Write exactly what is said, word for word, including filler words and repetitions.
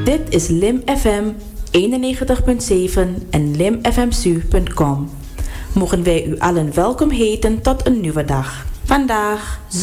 Dit is Lim F M eenennegentig komma zeven en lim f m s u punt com. Mogen wij u allen welkom heten tot een nieuwe dag. Vandaag